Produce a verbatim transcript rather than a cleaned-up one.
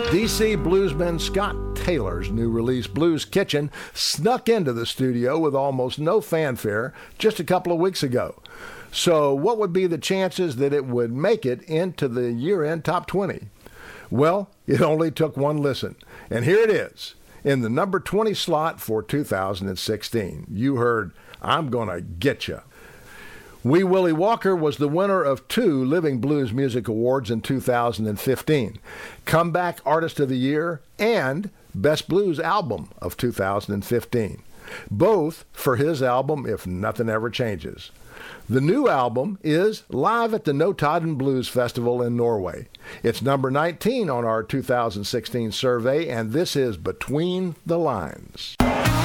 D C bluesman Scott Taylor's new release, Blues Kitchen, snuck into the studio with almost no fanfare just a couple of weeks ago. So what would be the chances that it would make it into the year-end top twenty? Well, it only took one listen. And here it is, in the number twenty slot for two thousand sixteen. You heard, I'm Gonna Getcha. Wee Willie Walker was the winner of two Living Blues Music Awards in two thousand fifteen, Comeback Artist of the Year and Best Blues Album of two thousand fifteen, both for his album If Nothing Ever Changes. The new album is live at the Notodden Blues Festival in Norway. It's number nineteen on our two thousand sixteen survey, and this is Between the Lines.